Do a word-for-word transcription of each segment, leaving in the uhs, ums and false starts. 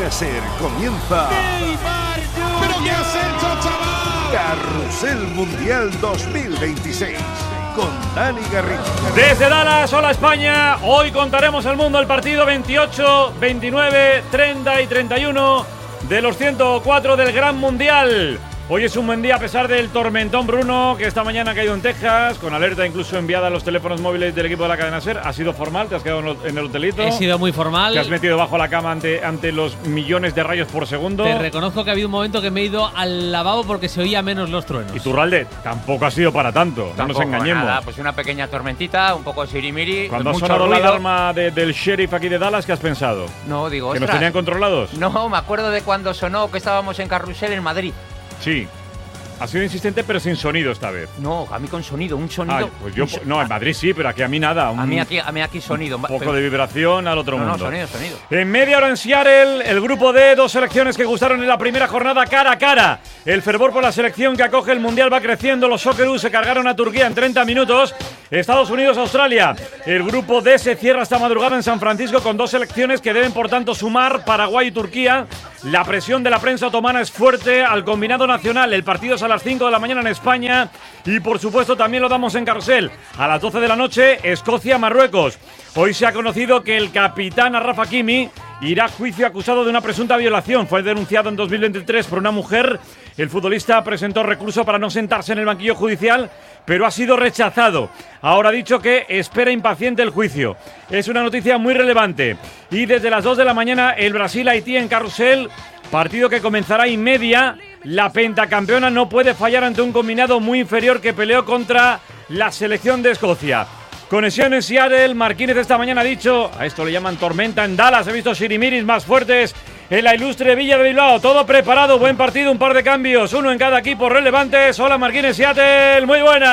SER comienza Neymar, ¿pero qué has hecho, chaval? Carrusel Mundial dos mil veintiséis con Dani Garrido. Desde Dallas, hola España. Hoy contaremos al mundo el partido veintiocho, veintinueve, treinta y treinta y uno de los ciento cuatro del Gran Mundial. Hoy es un buen día a pesar del tormentón Bruno que esta mañana ha caído en Texas, con alerta incluso enviada a los teléfonos móviles del equipo de la cadena SER. ¿Ha sido formal? ¿Te has quedado en el hotelito? He sido muy formal. ¿Te has metido bajo la cama ante, ante los millones de rayos por segundo? Te reconozco que ha habido un momento que me he ido al lavabo porque se oía menos los truenos. Y Turralde, tampoco ha sido para tanto, Tampoco, no nos engañemos. Nada, pues una pequeña tormentita, un poco sirimiri. Cuando ha mucho sonado ruido. la alarma de, del sheriff aquí de Dallas, ¿qué has pensado? No, digo, ¿Que nos ostras. tenían controlados? No, me acuerdo de cuando sonó que estábamos en Carrusel en Madrid. Sí. Ha sido insistente, pero sin sonido esta vez. No, a mí con sonido, un sonido. Ay, pues yo, un so- no, en Madrid sí, pero aquí a mí nada. Un A mí aquí, a mí aquí sonido. Un poco de vibración al otro no, no, mundo. sonido, sonido. En media hora en Seattle, el grupo D, dos selecciones que gustaron en la primera jornada cara a cara. El fervor por la selección que acoge el Mundial va creciendo. Los Socceroos se cargaron a Turquía en treinta minutos. Estados Unidos, Australia. El grupo D se cierra esta madrugada en San Francisco con dos selecciones que deben por tanto sumar, Paraguay y Turquía. La presión de la prensa otomana es fuerte al combinado nacional. El partido es a las cinco de la mañana en España y por supuesto también lo damos en Carrusel. A las doce de la noche, Escocia-Marruecos. Hoy se ha conocido que el capitán Achraf Hakimi irá a juicio acusado de una presunta violación. Fue denunciado en dos mil veintitrés por una mujer. El futbolista presentó recurso para no sentarse en el banquillo judicial, pero ha sido rechazado. Ahora ha dicho que espera impaciente el juicio. Es una noticia muy relevante. Y desde las dos de la mañana, el Brasil-Haití en Carrusel, partido que comenzará y media. La pentacampeona no puede fallar ante un combinado muy inferior que peleó contra la selección de Escocia. Conexión en Seattle. Marquínez esta mañana ha dicho, a esto le llaman tormenta en Dallas. He visto sirimiris más fuertes en la ilustre Villa de Bilbao. Todo preparado, buen partido, un par de cambios, uno en cada equipo relevantes. Hola Marquínez, Seattle, muy buenas.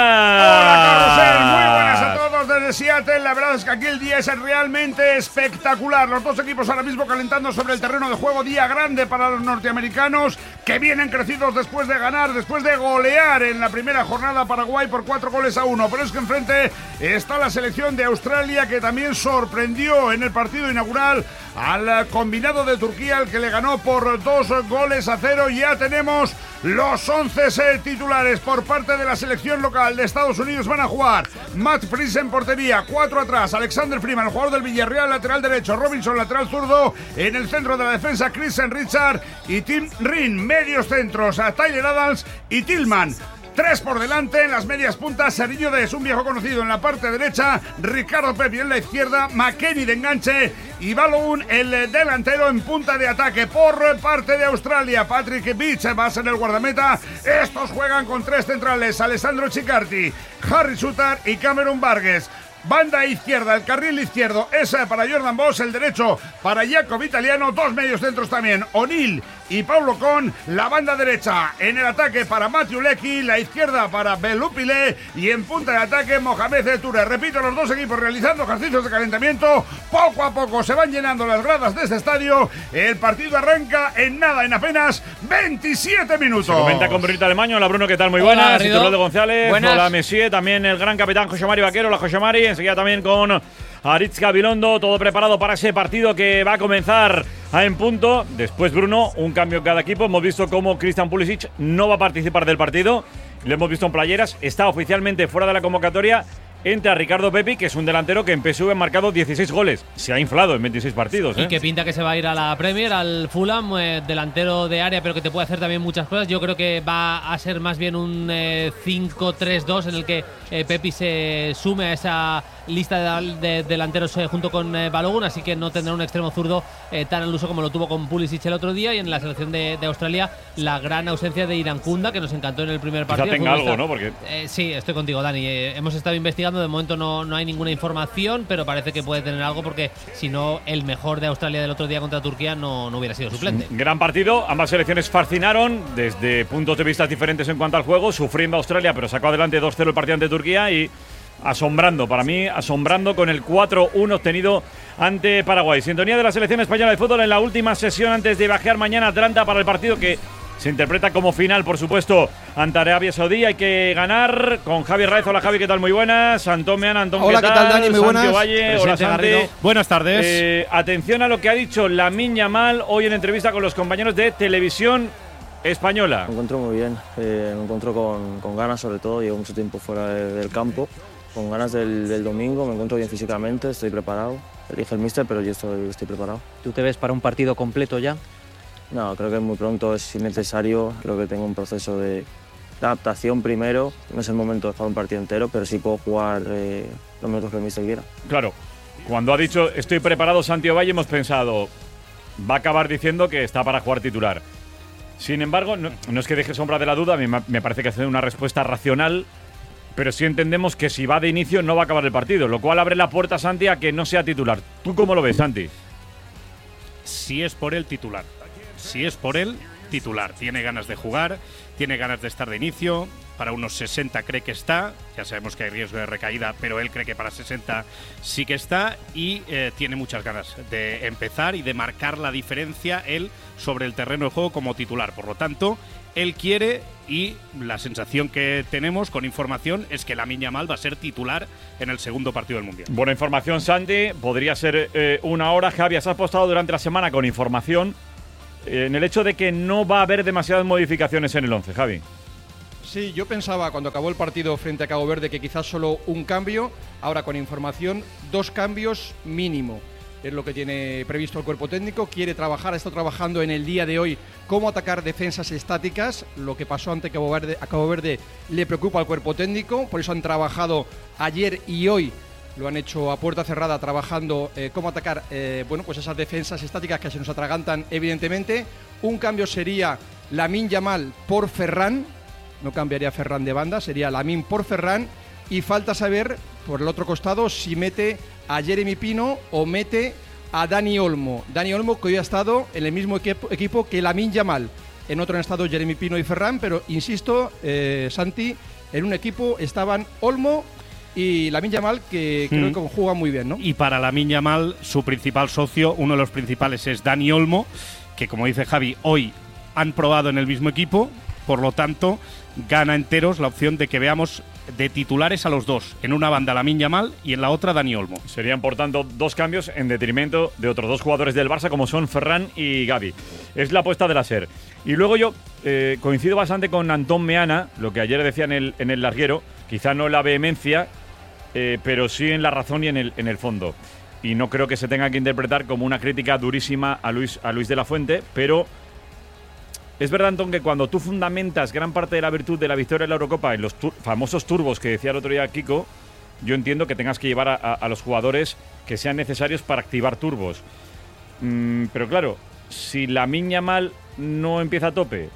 Hola Carrusel, muy buenas a todos desde Seattle. La verdad es que aquí el día es realmente espectacular. Los dos equipos ahora mismo calentando sobre el terreno de juego. Día grande para los norteamericanos que vienen crecidos después de ganar, después de golear en la primera jornada a Paraguay por cuatro goles a uno. Pero es que enfrente está la selección de Australia que también sorprendió en el partido inaugural al combinado de Turquía, el que le ganó por dos goles a cero. Ya tenemos los once titulares por parte de la selección local de Estados Unidos. Van a jugar Matt Fries en portería, cuatro atrás, Alexander Freeman, el jugador del Villarreal, lateral derecho, Robinson, lateral zurdo, en el centro de la defensa Christian Richard y Tim Rin, medios centros, a Tyler Adams y Tillman. Tres por delante, en las medias puntas, Seriño Dest, un viejo conocido en la parte derecha, Ricardo Pepi en la izquierda, McKennie de enganche y Balogun, el delantero en punta de ataque. Por parte de Australia, Patrick Beach va a ser el guardameta. Estos juegan con tres centrales, Alessandro Ciccarti, Harry Sutar y Cameron Vargas. Banda izquierda, el carril izquierdo es para Jordan Boss, el derecho para Jacob Italiano, dos medios centros también, O'Neill y Paulo Con. La banda derecha en el ataque para Matthew Leckie, la izquierda para Belupile y en punta de ataque Mohamed Touré. Repito, los dos equipos realizando ejercicios de calentamiento. Poco a poco se van llenando las gradas de este estadio. El partido arranca en nada, en apenas veintisiete minutos. Se comenta con Brunito Alemaño. Hola Bruno, ¿qué tal? Muy Hola, buenas. Garrido. Turralde González. Buenas. Hola Messier, también el gran capitán José Mari Vaquero. Hola José Mari. Enseguida también con Aritz Gabilondo, todo preparado para ese partido que va a comenzar en punto. Después, Bruno, un cambio en cada equipo. Hemos visto cómo Christian Pulisic no va a participar del partido. Lo hemos visto en playeras. Está oficialmente fuera de la convocatoria. Entra Ricardo Pepi, que es un delantero que en P S V ha marcado dieciséis goles. Se ha inflado en veintiséis partidos. ¿eh? Y que pinta que se va a ir a la Premier, al Fulham, eh, delantero de área, pero que te puede hacer también muchas cosas. Yo creo que va a ser más bien un eh, cinco tres dos en el que eh, Pepi se sume a esa lista de, de delanteros eh, junto con eh, Balogun, así que no tendrá un extremo zurdo eh, tan al uso como lo tuvo con Pulisic el otro día. Y en la selección de, de Australia, la gran ausencia de Irankunda, que nos encantó en el primer partido. Quizá tenga algo, ¿no? Porque Eh, sí, estoy contigo, Dani. Eh, hemos estado investigando, de momento no, no hay ninguna información, pero parece que puede tener algo porque si no, el mejor de Australia del otro día contra Turquía no, no hubiera sido suplente. gran partido, ambas selecciones fascinaron desde puntos de vista diferentes en cuanto al juego, sufriendo Australia, pero sacó adelante dos cero el partido ante Turquía y asombrando, para mí, asombrando con el cuatro uno obtenido ante Paraguay. Sintonía de la selección española de fútbol en la última sesión antes de viajar mañana a Atlanta para el partido que Se interpreta como final, por supuesto, ante Arabia Saudí. Hay que ganar con Javi Raez. Hola, Javi, ¿qué tal? Muy buenas. Antón Meana, Antón, hola, ¿qué tal? ¿qué tal, Dani? Muy buenas. Santi Ovalle, hola, Santi. Buenas tardes. Eh, atención a lo que ha dicho Lamine Yamal hoy en entrevista con los compañeros de Televisión Española. Me encuentro muy bien, eh, me encuentro con, con ganas sobre todo, llevo mucho tiempo fuera de, del campo, con ganas del, del domingo, me encuentro bien físicamente, estoy preparado, elige el míster, pero yo estoy, estoy preparado. ¿Tú te ves para un partido completo ya? No, creo que muy pronto es innecesario, creo que tengo un proceso de, de adaptación primero, no es el momento de jugar un partido entero, pero sí puedo jugar eh, los minutos que el míster quiera. Claro, cuando ha dicho estoy preparado Santi Ovalle hemos pensado, va a acabar diciendo que está para jugar titular. Sin embargo, no, no es que deje sombra de la duda, a mí me parece que hace una respuesta racional, pero sí entendemos que si va de inicio no va a acabar el partido, lo cual abre la puerta, Santi, a que no sea titular. ¿Tú cómo lo ves, Santi? Si es por él, titular. Si es por él, titular. Tiene ganas de jugar, tiene ganas de estar de inicio. Para unos sesenta cree que está. Ya sabemos que hay riesgo de recaída, pero él cree que para sesenta sí que está. Y eh, tiene muchas ganas de empezar y de marcar la diferencia él sobre el terreno de juego como titular. Por lo tanto, él quiere, y la sensación que tenemos con información es que Lamine Yamal va a ser titular en el segundo partido del Mundial. Buena información, Santi. Podría ser eh, una hora. Javi, has apostado durante la semana con información en el hecho de que no va a haber demasiadas modificaciones en el once, Javi. Sí, yo pensaba cuando acabó el partido frente a Cabo Verde que quizás solo un cambio, ahora con información, dos cambios mínimo. Es lo que tiene previsto el cuerpo técnico, quiere trabajar, está trabajando en el día de hoy cómo atacar defensas estáticas. Lo que pasó ante Cabo Verde, a Cabo Verde le preocupa al cuerpo técnico, por eso han trabajado ayer y hoy. Lo han hecho a puerta cerrada trabajando eh, cómo atacar eh, bueno, pues esas defensas estáticas que se nos atragantan evidentemente. Un cambio sería Lamine Yamal por Ferran, no cambiaría Ferran de banda, sería Lamine por Ferran. Y falta saber, por el otro costado, si mete a Jeremy Pino o mete a Dani Olmo. Dani Olmo que hoy ha estado en el mismo equipo, equipo que Lamine Yamal. En otro han estado Jeremy Pino y Ferran, pero insisto, eh, Santi, en un equipo estaban Olmo y Lamine Yamal, que creo mm. que juega muy bien, ¿no? Y para Lamine Yamal, su principal socio, uno de los principales es Dani Olmo, que como dice Javi, hoy han probado en el mismo equipo, por lo tanto, gana enteros la opción de que veamos de titulares a los dos, en una banda Lamine Yamal y en la otra Dani Olmo. Serían, por tanto, dos cambios en detrimento de otros dos jugadores del Barça, como son Ferran y Gavi. Es la apuesta de la SER. Y luego yo eh, coincido bastante con Antón Meana, lo que ayer decía en el, en el larguero, quizá no en la vehemencia, eh, pero sí en la razón y en el, en el fondo. Y no creo que se tenga que interpretar como una crítica durísima a Luis, a Luis de la Fuente, pero es verdad, Antón, que cuando tú fundamentas gran parte de la virtud de la victoria en la Eurocopa en los tur- famosos turbos que decía el otro día Kiko, yo entiendo que tengas que llevar a, a, a los jugadores que sean necesarios para activar turbos. Mm, pero claro, si Lamine Yamal no empieza a tope,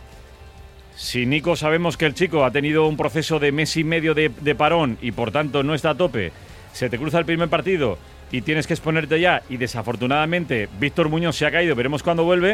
si Nico sabemos que el chico ha tenido un proceso de mes y medio de, de parón y por tanto no está a tope, se te cruza el primer partido y tienes que exponerte ya y desafortunadamente Víctor Muñoz se ha caído, veremos cuándo vuelve.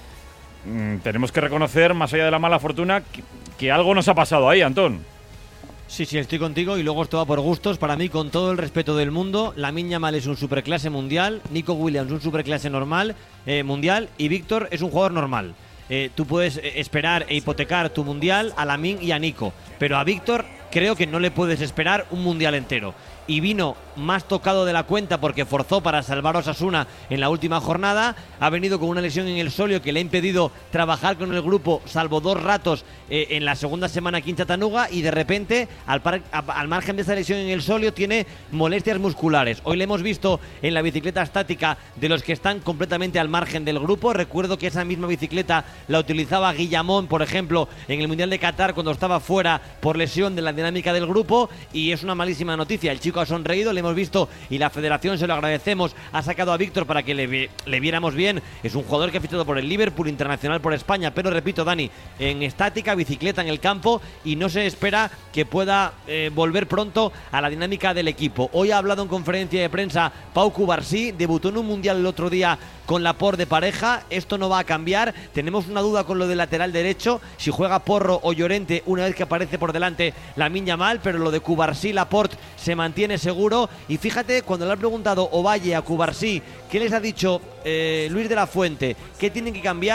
Mm, tenemos que reconocer, más allá de la mala fortuna, que, que algo nos ha pasado ahí, Antón. Sí, sí, estoy contigo y luego esto va por gustos. Para mí, con todo el respeto del mundo, Lamine Yamal es un superclase mundial, Nico Williams un superclase normal eh, mundial y Víctor es un jugador normal. Eh, tú puedes esperar e hipotecar tu mundial a Lamine y a Nico, pero a Víctor creo que no le puedes esperar un mundial entero. Y vino más tocado de la cuenta porque forzó para salvar a Osasuna en la última jornada. Ha venido con una lesión en el sóleo que le ha impedido trabajar con el grupo, salvo dos ratos eh, en la segunda semana aquí en Chattanooga. Y de repente, al, par, a, al margen de esa lesión en el sóleo, tiene molestias musculares. Hoy le hemos visto en la bicicleta estática de los que están completamente al margen del grupo. Recuerdo que esa misma bicicleta la utilizaba Guillamón, por ejemplo, en el Mundial de Qatar cuando estaba fuera por lesión de la dinámica del grupo. Y es una malísima noticia. El chico ha sonreído, le hemos visto y la federación, se lo agradecemos, ha sacado a Víctor para que le, le viéramos bien. Es un jugador que ha fichado por el Liverpool, internacional por España, pero repito, Dani, en estática, bicicleta en el campo y no se espera que pueda eh, volver pronto a la dinámica del equipo. Hoy ha hablado en conferencia de prensa Pau Cubarsí, debutó en un mundial el otro día con Laporte de pareja, esto no va a cambiar. Tenemos una duda con lo del lateral derecho, si juega Porro o Llorente una vez que aparece por delante Lamine Yamal, pero lo de Cubarsí, Laporte se mantiene seguro. Y fíjate, cuando le ha preguntado Ovalle a Cubarsí qué les ha dicho eh, Luis de la Fuente, qué tienen que cambiar,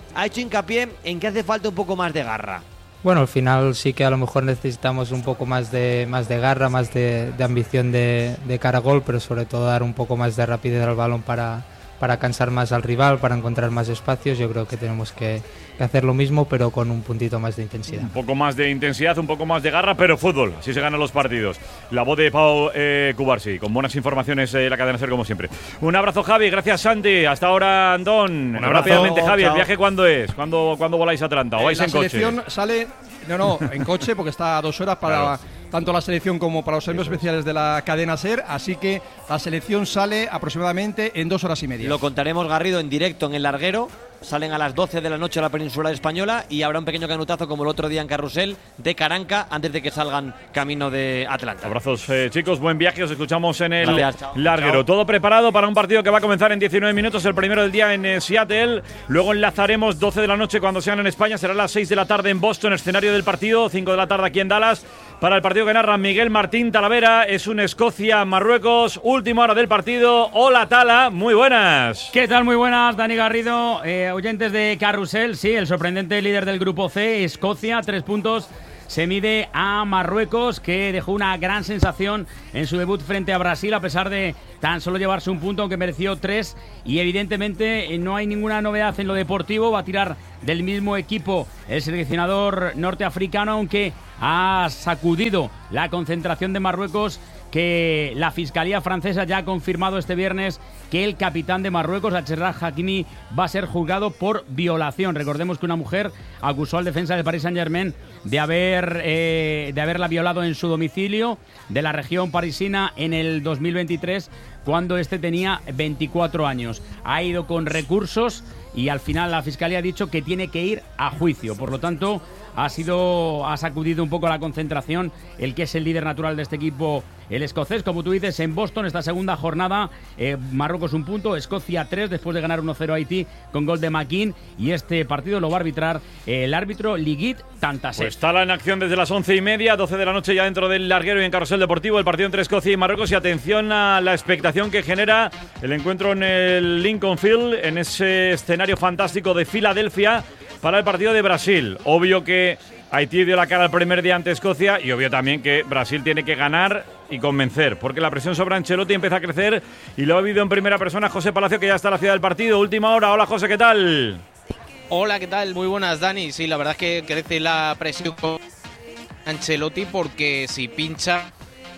ha hecho hincapié en que hace falta un poco más de garra. Bueno, al final sí que a lo mejor necesitamos un poco más de, más de garra, más de, de ambición de, de cara a gol, pero sobre todo dar un poco más de rapidez al balón para, para cansar más al rival, para encontrar más espacios. Yo creo que tenemos que, que hacer lo mismo, pero con un puntito más de intensidad. Un poco más de intensidad, un poco más de garra, pero fútbol. Así se ganan los partidos. La voz de Pau eh, Cubarsí, con buenas informaciones de eh, la cadena SER como siempre. Un abrazo, Javi. Gracias, Santi. Hasta ahora, Antón. Un abrazo. Rápidamente, Javi, Chao. ¿el viaje cuándo es? ¿Cuándo, ¿cuándo voláis a Atlanta? ¿O vais la en coche? selección sale, no, no, en coche porque está a dos horas para Claro. tanto la selección como para los envíos especiales de la cadena SER, así que la selección sale aproximadamente en dos horas y media. Lo contaremos, Garrido, en directo en El Larguero. Salen a las doce de la noche a la península española y habrá un pequeño canutazo como el otro día en Carrusel de Caranca antes de que salgan camino de Atlanta. Abrazos, eh, chicos, buen viaje, os escuchamos en el Gracias, chao. larguero. Chao. Todo preparado para un partido que va a comenzar en diecinueve minutos, el primero del día en eh, Seattle. Luego enlazaremos doce de la noche cuando sean en España, será a las seis de la tarde en Boston, escenario del partido, cinco de la tarde aquí en Dallas. Para el partido que narra Miguel Martín Talavera, es un Escocia-Marruecos, última hora del partido. Hola, Tala, muy buenas. ¿Qué tal? Muy buenas, Dani Garrido, eh, oyentes de Carrusel. Sí, el sorprendente líder del grupo C, Escocia, tres puntos. Se mide a Marruecos, que dejó una gran sensación en su debut frente a Brasil, a pesar de tan solo llevarse un punto, aunque mereció tres. Y evidentemente eh, no hay ninguna novedad en lo deportivo. Va a tirar del mismo equipo el seleccionador norteafricano, aunque ha sacudido la concentración de Marruecos, que la Fiscalía francesa ya ha confirmado este viernes que el capitán de Marruecos, Achraf Hakimi, va a ser juzgado por violación. Recordemos que una mujer acusó al defensa del Paris Saint-Germain de haber eh, de haberla violado en su domicilio de la región parisina en el dos mil veintitrés, cuando este tenía veinticuatro años. Ha ido con recursos y al final la Fiscalía ha dicho que tiene que ir a juicio. Por lo tanto, ha sido ha sacudido un poco la concentración el que es el líder natural de este equipo, el escocés. Como tú dices, en Boston, esta segunda jornada, eh, Marruecos un punto, Escocia tres, después de ganar uno cero a Haití con gol de McKean, y este partido lo va a arbitrar eh, el árbitro Ligit Tantasek. Pues está en acción desde las once y media, doce de la noche ya dentro del larguero y en Carrusel Deportivo, el partido entre Escocia y Marruecos. Y atención a la expectación que genera el encuentro en el Lincoln Field, en ese escenario fantástico de Filadelfia, para el partido de Brasil. Obvio que Haití dio la cara el primer día ante Escocia y obvio también que Brasil tiene que ganar y convencer, porque la presión sobre Ancelotti empieza a crecer y lo ha vivido en primera persona José Palacio, que ya está en la ciudad del partido. Última hora. Hola, José, ¿qué tal? Hola, ¿qué tal? Muy buenas, Dani. Sí, la verdad es que crece la presión con Ancelotti, porque si pincha...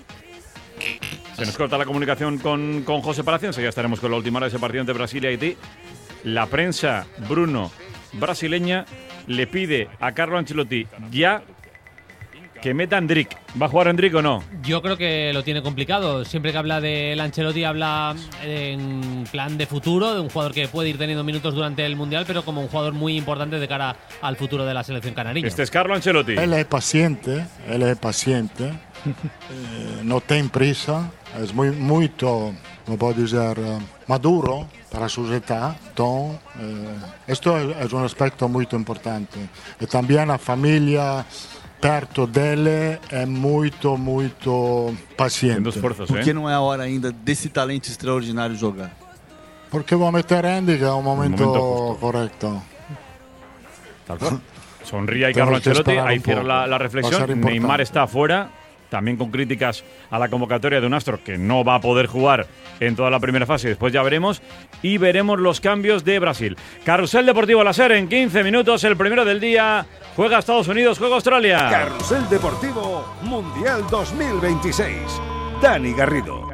Se nos corta la comunicación con, con José Palacio. Enseguida estaremos con la última hora de ese partido entre Brasil y Haití. La prensa, Bruno, brasileña, le pide a Carlo Ancelotti ya que meta a Endrick. ¿Va a jugar Endrick o no? Yo creo que lo tiene complicado. Siempre que habla del Ancelotti habla en plan de futuro, de un jugador que puede ir teniendo minutos durante el Mundial, pero como un jugador muy importante de cara al futuro de la selección canariña. Este es Carlo Ancelotti. Él es paciente, él es paciente, eh, no tiene prisa, es muy, muy, como puedo decir, uh, maduro para su età. Entonces, eh, esto es, es un aspecto muy importante. Y también la familia perto dele é muito, muito paciente. Esforços, Por que não é a hora ainda desse talento extraordinário jogar? Porque vou meter Andy, que é um momento, momento correcto. Tal cual. Sonríe y Carlo Ancelotti. Ahí cierra la, la reflexión. Neymar está afuera, también con críticas a la convocatoria de un astro que no va a poder jugar en toda la primera fase. Después ya veremos. Y veremos los cambios de Brasil. Carrusel Deportivo La SER en quince minutos. El primero del día. Juega Estados Unidos, juega Australia. Carrusel Deportivo Mundial dos mil veintiséis. Dani Garrido.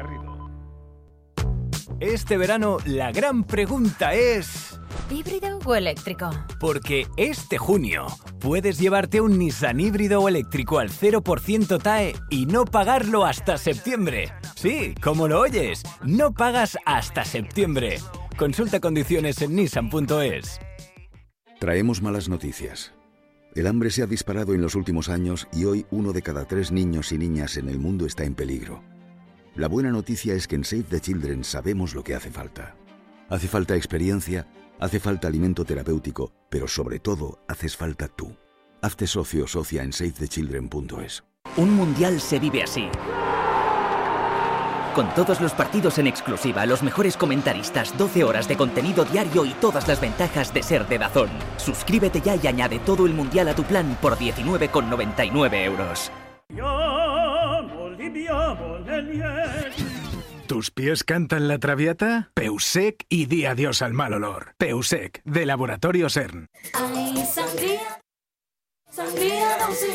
Este verano la gran pregunta es... ¿híbrido o eléctrico? Porque este junio puedes llevarte un Nissan híbrido o eléctrico al cero por ciento T A E y no pagarlo hasta septiembre. Sí, como lo oyes, no pagas hasta septiembre. Consulta condiciones en nissan punto es. Traemos malas noticias. El hambre se ha disparado en los últimos años y hoy uno de cada tres niños y niñas en el mundo está en peligro. La buena noticia es que en Save the Children sabemos lo que hace falta. Hace falta experiencia, hace falta alimento terapéutico, pero sobre todo haces falta tú. Hazte socio o socia en save the children punto es. Un mundial se vive así. Con todos los partidos en exclusiva, los mejores comentaristas, doce horas de contenido diario y todas las ventajas de ser de DAZN. Suscríbete ya y añade todo el mundial a tu plan por diecinueve con noventa y nueve euros. ¿Tus pies cantan la traviata? Peusec y di adiós al mal olor. Peusec, de Laboratorio CERN. Ay, sangría, sangría dulce.